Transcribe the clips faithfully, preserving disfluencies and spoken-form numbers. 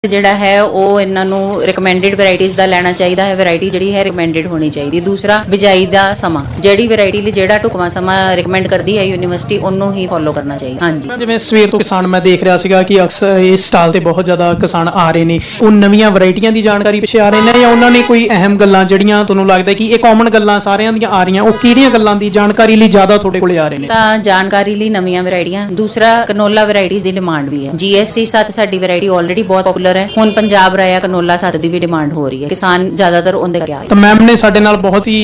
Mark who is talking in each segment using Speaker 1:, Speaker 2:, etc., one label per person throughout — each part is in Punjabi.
Speaker 1: ਜਿਹੜਾ ਹੈ ਉਹ ਇਹਨਾਂ ਨੂੰ ਰਿਕਮੈਂਡਡ ਵੈਰਾਈਟੀਜ਼ ਦਾ ਲੈਣਾ ਚਾਹੀਦਾ ਹੈ। ਵੈਰਾਈਟੀ ਜਿਹੜੀ ਹੈ ਰਿਕਮੈਂਡਡ ਹੋਣੀ ਚਾਹੀਦੀ। ਦੂਸਰਾ, ਬਿਜਾਈ ਦਾ ਸਮਾਂ, ਜਿਹੜੀ ਵੈਰਾਈਟੀ ਲਈ ਜਿਹੜਾ ਢੁਕਵਾਂ ਸਮਾਂ ਰਿਕਮੈਂਡ ਕਰਦੀ ਹੈ ਯੂਨੀਵਰਸਿਟੀ, ਉਹਨੂੰ ਹੀ ਫੋਲੋ ਕਰਨਾ ਚਾਹੀਦਾ। ਹਾਂਜੀ,
Speaker 2: ਜਿਵੇਂ ਸਵੇਰ ਤੋਂ ਕਿਸਾਨ ਮੈਂ ਦੇਖ ਰਿਹਾ ਸੀਗਾ ਕਿ ਅਕਸਰ ਇਸ ਸਟਾਲ ਤੇ ਬਹੁਤ ਜ਼ਿਆਦਾ ਕਿਸਾਨ ਆ ਰਹੇ ਨੇ, ਉਹ ਨਵੀਆਂ ਵੈਰਾਈਟੀਆਂ ਦੀ ਜਾਣਕਾਰੀ ਪਿੱਛੇ ਆ ਰਹੇ ਨੇ ਜਾਂ ਉਹਨਾਂ ਨੇ ਕੋਈ ਅਹਿਮ ਗੱਲਾਂ ਜਿਹੜੀਆਂ ਤੁਹਾਨੂੰ ਲੱਗਦਾ ਕਿ ਇਹ ਕਾਮਨ ਗੱਲਾਂ ਸਾਰਿਆਂ ਦੀਆਂ ਆ ਰਹੀਆਂ, ਉਹ ਕਿਹੜੀਆਂ ਗੱਲਾਂ ਦੀ ਜਾਣਕਾਰੀ ਲਈ ਜ਼ਿਆਦਾ ਤੁਹਾਡੇ ਕੋਲੇ ਆ ਰਹੇ ਨੇ?
Speaker 1: ਤਾਂ ਜਾਣਕਾਰੀ ਲਈ ਨਵੀਆਂ ਵੈਰਾਈਟੀਆਂ। ਦੂਸਰਾ, ਕਨੋਲਾ ਵੈਰਾਈਟੀਜ਼ ਦੀ ਡਿਮਾਂਡ ਵੀ ਹੈ। ਜੀਐਸਸੀ ਸੱਤ ਸਾਡੀ ਵੈਰਾਈਟੀ ਆਲਰੇਡੀ ਬਹੁਤ ਪਪੂਲਰ ਹੈ। ਹੁਣ ਪੰਜਾਬ ਰਾਇਆ ਕਨੋਲਾ ਸੱਤ ਦੀ ਵੀ ਡਿਮਾਂਡ ਹੋ ਰਹੀ ਹੈ। ਕਿਸਾਨ ਜ਼ਿਆਦਾਤਰ ਉਹਦੇ ਕਰਕੇ ਆ ਰਹੇ।
Speaker 2: ਤਾਂ ਮੈਮ ਨੇ ਸਾਡੇ ਨਾਲ ਬਹੁਤ ਹੀ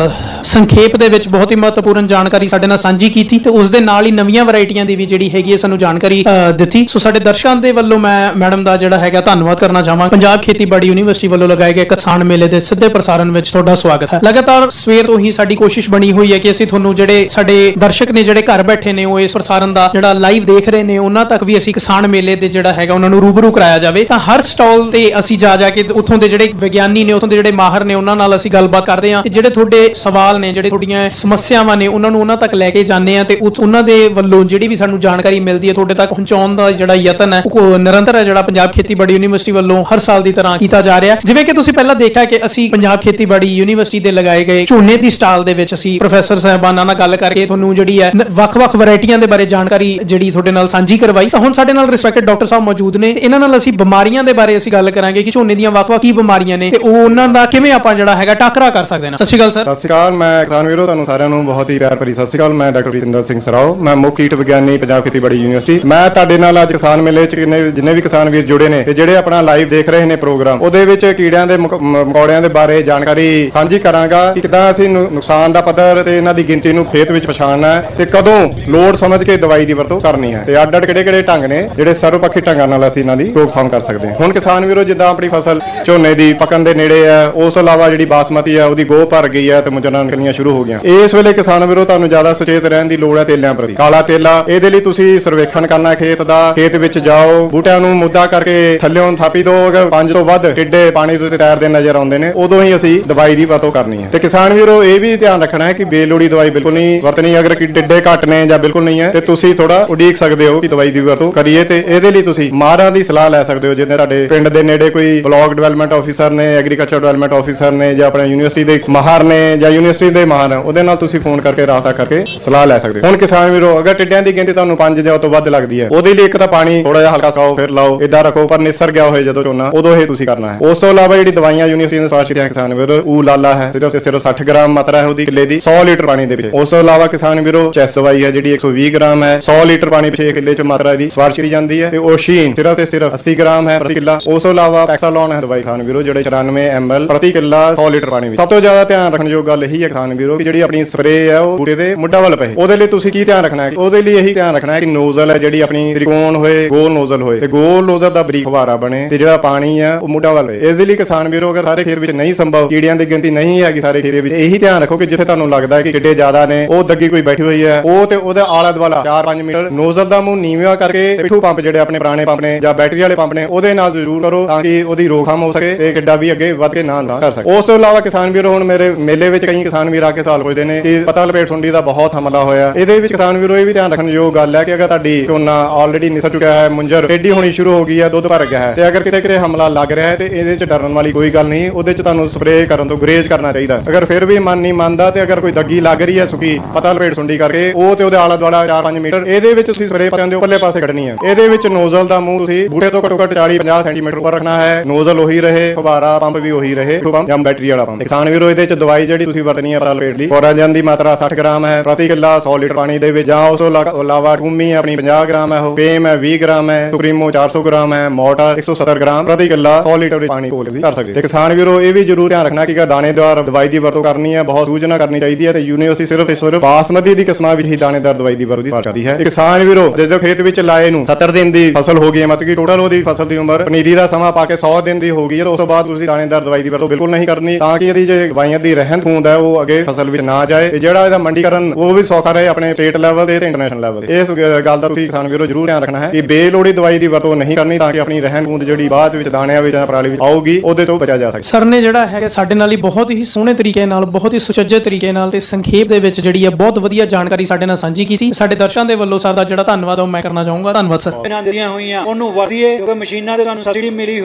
Speaker 2: ਸੰਖੇਪ ਦੇ ਵਿੱਚ ਬਹੁਤ ਹੀ ਮਹੱਤਵਪੂਰਨ ਜਾਣਕਾਰੀ ਸਾਡੇ ਨਾਲ ਸਾਂਝੀ ਕੀਤੀ ਤੇ ਉਸ ਦੇ ਨਾਲ ਹੀ ਨਵੀਆਂ ਵੈਰਾਈਟੀਆਂ ਦੀ ਵੀ ਜਿਹੜੀ ਹੈਗੀ ਹੈ ਸਾਨੂੰ ਜਾਣਕਾਰੀ ਦਿੱਤੀ। ਸੋ ਸਾਡੇ ਦਰਸ਼ਕਾਂ ਦੇ ਵੱਲੋਂ ਮੈਂ ਮੈਡਮ ਦਾ ਜਿਹੜਾ ਹੈਗਾ ਧੰਨਵਾਦ ਕਰਨਾ ਚਾਹਾਂਗਾ। ਪੰਜਾਬ ਖੇਤੀਬਾੜੀ ਯੂਨੀਵਰਸਿਟੀ ਵੱਲੋਂ ਲਗਾਏ ਗਏ ਕਿਸਾਨ ਮੇਲੇ ਦੇ ਸਿੱਧੇ ਪ੍ਰਸਾਰਣ ਵਿੱਚ ਤੁਹਾਡਾ ਸਵਾਗਤ ਹੈ। ਲਗਾਤਾਰ ਸਵੇਰ ਤੋਂ ਹੀ ਸਾਡੀ ਕੋਸ਼ਿਸ਼ ਬਣੀ ਹੋਈ ਹੈ ਕਿ ਅਸੀਂ ਤੁਹਾਨੂੰ ਜਿਹੜੇ ਸਾਡੇ ਦਰਸ਼ਕ ਨੇ ਜਿਹੜੇ ਘਰ ਬੈਠੇ ਨੇ ਉਹ ਇਸ ਪ੍ਰਸਾਰਣ ਦਾ ਜਿਹੜਾ ਲਾਈਵ ਦੇਖ ਰਹੇ ਨੇ ਉਹਨਾਂ ਤੱਕ ਵੀ ਅਸੀਂ ਕਿਸਾਨ ਮੇਲੇ ਦੇ ਜਿਹੜਾ ਹੈਗਾ ਉਹਨਾਂ ਨੂੰ ਰੂਬਰੂ ਕਰਾਇਆ ਜਾਵੇ। ਤਾਂ ਹਰ ਸਟਾਲ ਤੇ ਅਸੀਂ ਜਾ ਜਾ ਕੇ ਉੱਥੋਂ ਦੇ ਜਿਹੜੇ ਵਿਗਿਆਨੀ ਨੇ, ਉੱਥੋਂ ਦੇ ਜਿਹੜੇ ਮਾਹਰ ਨੇ, ਉਹਨਾਂ ਨਾਲ ਅਸੀਂ ਗੱਲਬਾਤ ਕਰਦੇ ਹਾਂ ਤੇ ਜਿਹੜੇ ਤੁਹਾਡੇ ਸਵਾਲ ਨੇ, ਜਿਹੜੇ ਤੁਹਾਡੀਆਂ ਸਮੱਸਿਆਵਾਂ ਨੇ, ਉਹਨਾਂ ਨੂੰ ਉਹਨਾਂ ਤੱਕ ਲੈ ਕੇ ਜਾਂਦੇ ਹਾਂ ਤੇ ਉਹਨਾਂ ਦੇ ਵੱਲੋਂ ਜਿਹੜੀ ਵੀ ਸਾਨੂੰ ਜਾਣਕਾਰੀ ਮਿਲਦੀ ਹੈ ਤੁਹਾਡੇ ਤੱਕ ਪਹੁੰਚਾਉਣ ਦਾ ਜਿਹੜਾ ਯਤਨ ਹੈ ਉਹ ਨਿਰੰਤਰ ਹੈ, ਜਿਹੜਾ ਪੰਜਾਬ ਖੇਤੀਬਾੜੀ ਯੂਨੀਵਰਸਿਟੀ ਵੱਲੋਂ ਹਰ ਸਾਲ ਦੀ ਤਰ੍ਹਾਂ ਕੀਤਾ ਜਾ ਰਿਹਾ। ਜਿਵੇਂ ਕਿ ਤੁਸੀਂ ਪਹਿਲਾਂ ਦੇਖਿਆ ਕਿ ਅਸੀਂ ਪੰਜਾਬ ਖੇਤੀਬਾੜੀ ਯੂਨੀਵਰਸਿਟੀ ਦੇ ਲਗਾਏ ਗਏ ਝੋਨੇ ਦੀ ਸਟਾਲ ਦੇ ਵਿੱਚ ਅਸੀਂ ਪ੍ਰੋਫੈਸਰ ਸਾਹਿਬਾਨਾਂ ਨਾਲ ਗੱਲ ਕਰਕੇ ਤੁਹਾਨੂੰ ਜਿਹੜੀ ਹੈ ਵੱਖ-ਵੱਖ ਵੈਰਾਈਟੀਆਂ ਦੇ ਬਾਰੇ ਜਾਣਕਾਰੀ ਜਿਹੜੀ ਤੁਹਾਡੇ ਨਾਲ ਸਾਂਝੀ ਕਰਵਾਈ। ਤਾਂ ਹੁਣ ਸਾਡੇ ਨਾਲ ਰਿਸਪੈਕਟਡ ਡਾਕਟਰ ਸਾਹਿਬ ਮੌਜੂਦ ਨੇ। ਇਹਨਾਂ ਨਾਲ ਅਸੀਂ ਬਿਮਾਰੀਆਂ ਦੇ ਬਾਰੇ ਅਸੀਂ ਗੱਲ ਕਰਾਂਗੇ ਕਿ ਝੋਨੇ ਦੀਆਂ ਵੱਖ-ਵੱਖ ਕੀ ਬਿਮਾਰੀਆਂ ਨੇ ਤੇ ਉਹ ਉਹਨਾਂ ਦਾ ਕਿਵੇਂ ਆਪਾਂ ਜਿਹੜਾ ਹੈਗਾ ਟਾਕਰਾ ਕਰ ਸਕਦੇ ਹਾਂ। ਸਤਿ ਸ਼੍ਰੀ ਅਕਾਲ ਸਰ।
Speaker 3: ਸਤਿ ਸ਼੍ਰੀ ਅਕਾਲ। ਮੈਂ ਕਿਸਾਨ ਵੀਰੋ ਤੁਹਾਨੂੰ ਸਾਰਿਆਂ ਨੂੰ ਬਹੁਤ ਹੀ ਪਿਆਰ ਭਰੀ ਸਤਿ ਸ਼੍ਰੀ ਅਕਾਲ। ਮੈਂ ਡਾਕਟਰ ਪ੍ਰੀਤਿੰਦਰ ਸਿੰਘ ਸਰਾਓ, ਮੈਂ ਮੁੱਖ ਕੀਟ ਵਿਗਿਆਨੀ ਪੰਜਾਬ ਖੇਤੀਬਾੜੀ ਯੂਨੀਵਰਸਿਟੀ। ਮੈਂ ਤੁਹਾਡੇ ਨਾਲ ਅੱਜ ਕਿਸਾਨ ਮੇਲੇ ਚ ਜਿੰਨੇ ਵੀ ਕਿਸਾਨ ਵੀਰ ਜੁੜੇ ਨੇ ਤੇ ਜਿਹੜੇ ਆਪਣਾ ਲਾਈਵ ਦੇਖ ਰਹੇ ਨੇ ਪ੍ਰੋਗਰਾਮ, ਉਹਦੇ ਵਿੱਚ ਕੀੜਿਆਂ ਦੇ ਮਕੌੜਿਆਂ ਦੇ ਬਾਰੇ ਜਾਣਕਾਰੀ ਸਾਂਝੀ ਕਰਾਂਗਾ ਕਿ ਕਿੱਦਾਂ ਅਸੀਂ ਨੁਕਸਾਨ ਦਾ ਪੱਧਰ ਤੇ ਇਹਨਾਂ ਦੀ ਗਿਣਤੀ ਨੂੰ ਖੇਤ ਵਿੱਚ ਪਛਾਣਨਾ ਹੈ ਤੇ ਕਦੋਂ ਲੋੜ ਸਮਝ ਕੇ ਦਵਾਈ ਦੀ ਵਰਤੋਂ ਕਰਨੀ ਹੈ ਤੇ ਅੱਡ-ਅੱਡ ਕਿਹੜੇ-ਕਿਹੜੇ ਢੰਗ ਨੇ ਜਿਹੜੇ ਸਰਵਪੱਖੀ ਢੰਗਾਂ ਨਾਲ ਅਸੀਂ ਇਹਨਾਂ ਦੀ ਰੋਕਥਾਮ ਕਰ ਸਕਦੇ ਹਾਂ। ਹੁਣ ਕਿਸਾਨ ਵੀਰੋ ਜਿੱਦਾਂ ਆਪਣੀ ਫਸਲ ਝੋਨੇ ਦੀ ਪੱਕਣ ਦੇ ਨੇੜੇ ਹੈ, ਉਸ ਤੋਂ ਇਲਾਵਾ ਜਿਹੜੀ ਬਾਸਮਤੀ ਹੈ ਉਹਦੀ ਗੋਹ ਭਰ ਗਈ ਹੈ ਤੇ ਮੁੰਜਰਾਂ ਨਿਕਲੀਆਂ ਸ਼ੁਰੂ ਹੋ ਗਈਆਂ। ਇਸ ਵੇਲੇ ਕਿਸਾਨ ਵੀਰੋ ਤੁਹਾਨੂੰ ਜ਼ਿਆਦਾ ਸੁਚੇਤ ਰਹਿਣ ਦੀ ਲੋੜ ਹੈ ਤੇਲਿਆਂ ਪ੍ਰਤੀ। ਕਾਲਾ ਤੇਲਾ, ਇਹਦੇ ਲਈ ਤੁਸੀਂ ਸਰਵੇਖਣ ਕਰਨਾ ਖੇਤ ਦਾ। ਖੇਤ ਵਿੱਚ ਜਾਓ, ਬੂਟਿਆਂ ਨੂੰ ਮੁੱਦਾ ਕਰਕੇ ਥੱਲਿਓਂ ਥਾਪੀ ਦੋ। ਅਗਰ ਪੰਜ ਤੋਂ ਵੱਧ ਟਿੱਡੇ ਪਾਣੀ ਦੇ ਉੱਤੇ ਤੈਰਦੇ ਨਜ਼ਰ ਆਉਂਦੇ ਨੇ, ਉਦੋਂ ਹੀ ਅਸੀਂ ਦਵਾਈ ਦੀ ਵਰਤੋਂ ਕਰਨੀ ਹੈ। ਤੇ ਕਿਸਾਨ ਵੀਰੋ ਇਹ ਵੀ ਧਿਆਨ ਰੱਖਣਾ ਹੈ ਕਿ ਬੇਲੋੜੀ ਦਵਾਈ ਬਿਲਕੁਲ ਨਹੀਂ ਵਰਤਣੀ। ਅਗਰ ਟਿੱਡੇ ਘੱਟ ਨੇ ਜਾਂ ਬਿਲਕੁਲ ਨਹੀਂ ਹੈ ਤੇ ਤੁਸੀਂ ਥੋੜਾ ਉਡੀਕ ਸਕਦੇ ਹੋ ਕਿ ਦਵਾਈ ਦੀ ਵਰਤੋਂ ਕਰੀਏ ਤੇ ਇਹਦੇ ਲਈ ਤੁਸੀਂ ਮਾਹਰਾਂ ਦੀ ਸਲਾਹ ਲੈ ਸਕਦੇ ਹੋ। ਜਿਵੇਂ ਤੁਹਾਡੇ ਪਿੰਡ ਦੇ ਨੇੜੇ ਕੋਈ ਬਲਾਕ ਡਿਵੈਲਪਮੈਂਟ ਆਫੀਸਰ ਨੇ, ਐਗਰੀਕਲਚਰ ਡਿਵੈਲਪਮੈਂਟ ਆਫੀਸਰ ਨੇ ਜਾਂ ਆਪਣੇ ਯੂਨੀਵਰਸਿਟੀ ਦੇ ਮਾਹਰ ਨੇ ਜਾਂ ਯੂਨੀਵਰਸਿਟੀ ਦੇ ਮਾਹਰ, ਉਹਦੇ ਨਾਲ ਤੁਸੀਂ ਫੋਨ ਕਰਕੇ ਰਾਬਤਾ ਕਰਕੇ ਸਲਾਹ ਲੈ ਸਕਦੇ ਹੋ। ਹੁਣ ਕਿਸਾਨ ਵੀਰੋ ਅਗਰ ਟਿੱਡਿਆਂ ਦੀ ਗਿਣਤੀ ਤੁਹਾਨੂੰ ਪੰਜ ਜਾਂ ਤੋਂ ਵੱਧ ਲੱਗਦੀ ਹੈ, ਉਹਦੇ ਲਈ ਇੱਕ ਤਾਂ ਪਾਣੀ ਥੋੜਾ ਜਿਹਾ ਹਲਕਾ ਸਾਓ ਫਿਰ ਲਾਓ, ਇਦਾਂ ਰੱਖੋ ਪਰ ਨਿਸਰ ਗਿਆ ਹੋਏ ਜਦੋਂ ਝੋਨਾ, ਉਦੋਂ ਇਹ ਤੁਸੀਂ ਕਰਨਾ ਹੈ। ਉਸ ਤੋਂ ਇਲਾਵਾ ਜਿਹੜੀ ਦਵਾਈਆਂ ਯੂਨੀਵਰਸਿਟੀ ਨੇ ਸਪਾਰਸ਼ ਕੀਤੀਆਂ ਕਿਸਾਨ ਵੀਰੋ, ਉਹ ਲਾਲਾ ਹੈ ਸਿਰਫ ਤੇ ਸਿਰਫ ਸੱਠ ਗ੍ਰਾਮ ਮਾਤਰਾ ਹੈ ਉਹਦੀ ਕਿੱਲੇ ਦੀ ਸੌ ਲੀਟਰ ਪਾਣੀ ਦੇ ਵਿੱਚ। ਉਸ ਤੋਂ ਇਲਾਵਾ ਕਿਸਾਨ ਵੀਰੋ ਚੈਸ ਦਵਾਈ ਹੈ ਜਿਹੜੀ ਇੱਕ ਸੌ ਵੀਹ ਗ੍ਰਾਮ ਹੈ, ਸੌ ਲੀਟਰ ਪਾਣੀ ਪਿੱਛੇ ਕਿੱਲੇ ਚ ਮਾਤਰਾ ਦੀ ਸਪਾਰਸ਼ ਕੀਤੀ ਜਾਂਦੀ ਹੈ। ਤੇ ਓਸ਼ੀਨ ਸਿਰਫ ਤੇ ਸਿਰਫ ਅੱਸੀ ਗ੍ਰਾਮ ਹੈ ਪ੍ਰਤੀ ਕਿੱਲਾ। ਉਸ ਤੋਂ ਇਲਾਵਾ ਪੈਕਸਾਲੋਨ ਹੈ ਦਵਾਈ ਕਿਸਾਨ ਵੀਰੋ ਜਿਹੜੇ ਚੁਰਾਨਵੇਂ ਐਮ ਐਲ ਪ੍ਰਤੀ ਕਿੱਲਾ ਸੌ ਲੀਟਰ ਪਾਣੀ ਵਿੱਚ। ਸਭ ਤੋਂ ਜ਼ਿਆਦਾ ਧਿਆਨ ਰੱਖਣ ਯੋਗ ਗੱਲ ਇਹੀ ਹੈ ਕਿਸਾਨ ਵੀਰੋ ਕਿ ਜਿਹੜੀ ਆਪਣੀ ਸਪਰੇ ਹੈ ਉਹ ਬੂਟੇ ਦੇ ਮੁੱਢਾਂ ਵੱਲ ਪਏ। ਉਹਦੇ ਲਈ ਤੁਸੀਂ ਕੀ ਧਿਆਨ ਰੱਖਣਾ ਹੈ? ਉਹਦੇ ਲਈ ਇਹੀ ਧਿਆਨ ਰੱਖਣਾ ਹੈ ਕਿ ਨੋਜ਼ਲ ਹੈ ਜਿਹੜੀ ਆਪਣੀ ਤ੍ਰਿਕੋਣ ਹੋਏ, ਗੋਲ ਨੋਜ਼ਲ ਹੋਏ ਤੇ ਗੋਲ ਨੋਜ਼ਲ ਦਾ ਬਰੀਕ ਫੁਹਾਰਾ ਬਣੇ ਤੇ ਜਿਹੜਾ ਪਾਣੀ ਹੈ ਉਹ ਮੁੱਢਾਂ ਵੱਲ ਪਏ। ਇਸ ਦੇ ਲਈ ਕਿਸਾਨ ਵੀਰੋ ਅਗਰ ਸਾਰੇ ਖੇਤ ਵਿੱਚ ਨਹੀਂ ਸੰਭਵ, ਕੀੜਿਆਂ ਦੀ ਗਿਣਤੀ ਨਹੀਂ ਹੈਗੀ ਸਾਰੇ ਖੇਤ ਵਿੱਚ, ਇਹੀ ਧਿਆਨ ਰੱਖੋ ਕਿ ਜਿੱਥੇ ਤੁਹਾਨੂੰ ਲੱਗਦਾ ਹੈ ਕਿ ਕਿੱਡੇ ਜ਼ਿਆਦਾ ਨੇ, ਉਹ ਦੱਗੀ ਕੋਈ ਬੈਠੀ ਹੋਈ ਹੈ, ਉਹ ਤੇ ਉਹਦੇ ਆਲਾ ਦੁਆਲਾ ਚਾਰ ਪੰਜ ਮੀਟਰ ਨੋਜ਼ਲ ਦਾ ਮੂੰਹ ਨੀਵਾਂ ਕਰਕੇ ਪਿੱਠੂ ਪੰਪ ਜਿਹੜੇ ਆਪਣੇ ਪੁਰਾਣੇ ਪੰਪ ਨੇ ਜਾਂ ਬੈਟਰੀ ਵਾਲੇ ਪੰਪ ਨੇ ਉਹਦੇ ਨਾਲ ਜ਼ਰੂਰ ਕਰੋ ਤਾਂ ਕਿ ਉਹਦੀ ਰੋਕਥਾਮ ਹੋ ਸਕੇ ਤੇ ਕਿੱਡਾ ਵੀ ਅੱਗੇ ਵੱਧ ਕੇ ਨਾ ਨਾ ਕਰ ਸਕੇ। ਉਸ ਤੋਂ ਇਲਾਵਾ ਕਿਸਾਨ ਵੀਰੋ ਹੁਣ ਮੇਰੇ ਮੇਲੇ ਵਿੱਚ ਕਈ ਕਿਸਾਨ ਵੀਰ ਆ ਕੇ ਸਵਾਲ ਪੁੱਛਦੇ ਨੇ ਕਿ ਪਤਾ ਲਪੇਟ ਸੁੰਡੀ ਦਾ ਬਹੁਤ ਹਮਲਾ ਹੋਇਆ। ਇਹਦੇ ਵਿੱਚ ਕਿਸਾਨ ਵੀਰੋ ਇਹ ਵੀ ਧਿਆਨ ਰੱਖਣ ਯੋਗ ਗੱਲ ਹੈ ਕਿ ਅਗਰ ਤੁਹਾਡੀ ਝੋਨਾ ਆਲਰੇਡੀ ਨਿਸਰ ਚੁੱਕਿਆ ਹੈ, ਮੁੰਜਰ ਟੇਢੀ ਹੋਣੀ ਸ਼ੁਰੂ ਹੋ ਗਈ ਹੈ, ਦੁੱਧ ਭਰ ਗਿਆ ਹੈ ਤੇ ਅਗਰ ਕਿਤੇ ਕਿਤੇ ਹਮਲਾ ਲੱਗ ਰਿਹਾ ਹੈ ਤੇ ਇਹਦੇ ਚ ਡਰਨ ਵਾਲੀ ਕੋਈ ਗੱਲ ਨਹੀਂ। ਉਹਦੇ ਚ ਤੁਹਾਨੂੰ ਸਪਰੇਅ ਕਰਨ ਤੋਂ ਗੁਰੇਜ਼ ਕਰਨਾ ਚਾਹੀਦਾ। ਅਗਰ ਫਿਰ ਵੀ ਮਨ ਨਹੀਂ ਮੰਨਦਾ ਤੇ ਅਗਰ ਕੋਈ ਦੱਗੀ ਲੱਗ ਰਹੀ ਹੈ ਸੁੱਕੀ ਪਤਾ ਲਪੇਟ ਸੁੰਡੀ ਕਰਕੇ, ਉਹ ਤੇ ਉਹਦੇ ਆਲਾ ਦੁਆਲਾ ਚਾਰ ਪੰਜ ਮੀਟਰ ਇਹਦੇ ਵਿੱਚ ਤੁਸੀਂ ਸਪਰੇਅ ਪੱਤਿਆਂ ਦੇ ਉੱਪਰਲੇ ਪਾਸੇ ਕੱਢਣੀ ਹੈ। ਇਹਦੇ ਵਿੱਚ ਨੋਜ਼ਲ ਦਾ ਮੂੰਹ ਤੁਸੀਂ ਬੂਟੇ ਤੋਂ ਘੱਟੋ ਘੱਟ ਚਾਲੀ ਪੰਜਾਹ ਸੈਂਟੀਮੀਟਰ ਉੱਪਰ ਰੱਖਣਾ ਹੈ। ਨੋਜ਼ਲ ਉਹੀ ਰਹੇ, ਫੁਹਾਰਾ ਪੰਪ ਵੀ ਉਹੀ ਰਹੇ ਜਾਂ ਬੈਟਰੀ ਵਾਲਾ ਪੰਪ। ਕਿਸਾਨ ਵੀਰੋ ਇਹਦੇ ਚ ਦਵਾਈ ਜਿਹੜੀ ਤੁਸੀਂ ਵਰਤਣੀ ਹੈ ਪਤਾ ਲਪੇਟ ਲਈ, ਕੋਰਾਜਨ ਦੀ ਮਾਤਰਾ ਸੱਠ ਗ੍ਰਾਮ ਹੈ ਪ੍ਰਤੀ ਕਿੱਲਾ ਸੌ ਲੀਟਰ ਪਾਣੀ ਦੇ ਵਿੱਚ। ਜਾਂ ਉਸ ਤੋਂ ਇਲਾਵਾ ਟੂਮੀ ਆਪਣੀ ਪੰਜਾਹ ਗ੍ਰਾਮ ਹੈ, ਉਹ ਪੇਮ ਹੈ ਵੀਹ ਗ੍ਰਾਮ ਹੈ, ਸੁਪਰੀਮੋ ਚਾਰ ਸੌ ਗ੍ਰਾਮ ਹੈ, ਮੋਟਰ ਇੱਕ ਸੌ ਸੱਤਰ ਗ੍ਰਾਮ ਪ੍ਰਤੀ ਕਿੱਲਾ ਸੌ ਲੀਟਰ ਪਾਣੀ ਘੋਲ ਕੇ ਕਰ ਸਕਦੇ। ਤੇ ਕਿਸਾਨ ਵੀਰੋ ਇਹ ਵੀ ਜ਼ਰੂਰ ਧਿਆਨ ਰੱਖਣਾ ਕਿ ਦਾਣੇਦਾਰ ਦਵਾਈ ਦੀ ਵਰਤੋਂ ਕਰਨੀ ਹੈ, ਬਹੁਤ ਸੂਝਣਾ ਕਰਨੀ ਚਾਹੀਦੀ ਹੈ ਤੇ ਯੂਨੀਵਰਸਿਟੀ ਸਿਰਫ ਤੇ ਸਿਰਫ ਬਾਸਮਤੀ ਦੀ ਕਿਸਮਾਂ ਵਿੱਚ ਹੀ ਦਾਣੇਦਾਰ ਦਵਾਈ ਦੀ ਵਰਤੋਂ ਕਰਦੀ ਹੈ। ਕਿਸਾਨ ਵੀਰੋ ਜਦੋਂ ਖੇਤ ਵਿੱਚ ਲਾਏ ਨੂੰ ਸੱਤਰ ਦਿਨ ਦੀ ਫਸਲ ਹੋ ਗਈ ਹੈ, ਮਤਲਬ ਕਿ ਟੋਟਲ ਉਹਦੀ ਫਸਲ ਦੀ ਉਮਰ ਪਨੀਰੀ ਦਾ ਸਮਾਂ ਪਾ ਕੇ ਸੌ ਦਿਨ ਦੀ ਹੋ ਗਈ ਹੈ, ਉਸ ਤੋਂ ਬਾਅਦ ਤੁਸੀਂ ਦਾਣੇਦਾਰ ਦਵਾਈ ਦੀ ਵਰਤੋਂ ਬਿਲਕੁਲ ਨਹੀਂ ਕਰਨੀ ਤਾਂ ਕਿ ਇਹਦੀ ਜੇ ਦਵਾਈਆਂ ਦੀ ਰਹਿੰਦ ਖੂੰਹਦ ਹੈ ਉਹ ਅੱਗੇ ਫਸਲ ਵਿੱਚ ਨਾ ਜਾਏ ਤੇ ਜਿਹੜਾ ਇਹਦਾ ਮੰਡੀਕਰਨ ਉਹ ਵੀ ਸੌਖਾ ਰਹੇ ਆਪਣੇ ਸਟੇਟ ਲੈਵਲ ਤੇ ਇੰਟਰਨੈਸ਼ਨਲ ਲੈਵਲ ਤੇ। ਇਸ ਗੱਲ ਦਾ ਤੁਸੀਂ ਕਿਸਾਨ ਵੀਰੋ ਜ਼ਰੂਰ ਧਿਆਨ ਰੱਖਣਾ ਹੈ ਕਿ ਬੇਲੋੜੀ ਦਵਾਈ ਦੀ ਵਰਤੋਂ ਨਹੀਂ ਕਰਨੀ ਤਾਂ ਕਿ ਆਪਣੀ ਰਹਿੰਦ ਖੂੰਹਦ ਜਿਹੜੀ ਬਾਅਦ ਵਿੱਚ ਦਾਣਿਆਂ ਵਿੱਚ ਜਾਂ ਪਰਾਲੀ ਵਿੱਚ ਆਊਗੀ ਉਹਦੇ ਤੋਂ ਬਚਿਆ ਜਾ ਸਕੇ।
Speaker 2: ਸਰ ਨੇ ਜਿਹੜਾ ਹੈ ਸਾਡੇ ਨਾਲ ਹੀ ਬਹੁਤ ਹੀ ਸੋਹਣੇ ਤਰੀਕੇ ਨਾਲ, ਬਹੁਤ ਹੀ ਸੁਚੱਜੇ ਤਰੀਕੇ ਨਾਲ ਤੇ ਸੰਖੇਪ ਦੇ ਵਿੱਚ ਜਿਹੜੀ ਹੈ ਬਹੁਤ ਵਧੀਆ ਜਾਣਕਾਰੀ ਸਾਡੇ ਨਾਲ ਸਾਂਝੀ ਕੀਤੀ। ਸਾਡੇ ਦਰਸ਼ਕਾਂ ਦੇ ਵੱਲੋਂ ਸਰ ਦਾ ਜਿਹੜਾ ਧੰਨਵਾਦ ਉਹ ਮੈਂ ਕਰਨਾ ਚਾਹੂੰਗਾ। ਧੰਨਵਾਦ ਸਰ।
Speaker 4: ਇਹਨਾਂ ਦੀਆਂ ਹੋਈਆਂ ਉਹਨੂੰ ਵਰਤੀਏ ਕਿਉਂਕਿ ਮਸ਼ੀਨਾਂ ਤੇ ਤੁਹਾਨੂੰ ਸਬਸਿਡੀ ਮਿਲੀ